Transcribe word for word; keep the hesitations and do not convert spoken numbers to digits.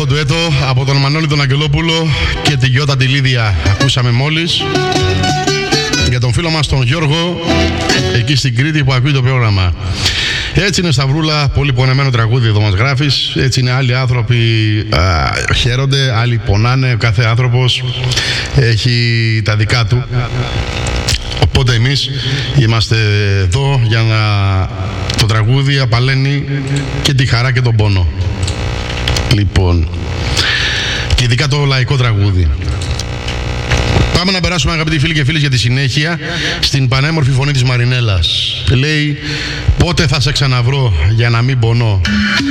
υπέροχο ντουέτο από τον Μανώλη τον Αγγελόπουλο και τη Γιώτα τη Λίδια ακούσαμε μόλις. Για τον φίλο μας τον Γιώργο, εκεί στην Κρήτη που ακούει το πρόγραμμα. Έτσι είναι, Σταυρούλα, πολύ πονεμένο τραγούδι εδώ μας γράφεις. Έτσι είναι, άλλοι άνθρωποι α, χαίρονται, άλλοι πονάνε. Ο κάθε άνθρωπος έχει τα δικά του. Οπότε εμείς είμαστε εδώ για να το τραγούδι απαλαίνει και τη χαρά και τον πόνο. Λοιπόν, και ειδικά το λαϊκό τραγούδι. Πάμε να περάσουμε, αγαπητοί φίλοι και φίλες, για τη συνέχεια στην πανέμορφη φωνή της Μαρινέλας. Λέει, πότε θα σε ξαναβρω για να μην πονώ.